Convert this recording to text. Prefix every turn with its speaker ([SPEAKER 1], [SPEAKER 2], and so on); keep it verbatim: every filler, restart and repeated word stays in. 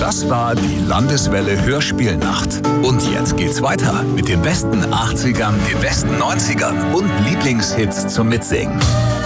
[SPEAKER 1] Das war die Landeswelle Hörspielnacht. Und jetzt geht's weiter mit den besten achtzigern, den besten neunzigern und Lieblingshits zum Mitsingen.